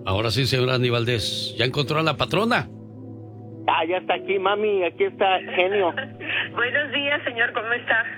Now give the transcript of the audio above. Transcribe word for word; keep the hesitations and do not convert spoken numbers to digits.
Ahora sí, señor Andy Valdés. ¿Ya encontró a la patrona? Ah, ya está aquí, mami. Aquí está, genio. Buenos días, señor. ¿Cómo está?